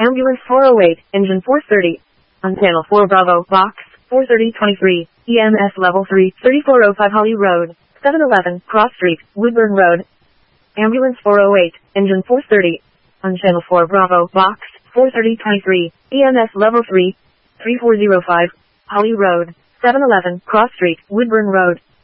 Ambulance 408, engine 430. On channel 4 Bravo, box 43023, EMS level 3, 3405 Holly Road, 711, Cross Street, Woodburn Road. Ambulance 408, engine 430. On channel 4 Bravo, box 43023, EMS level 3, 3405, Holly Road, 711, Cross Street, Woodburn Road.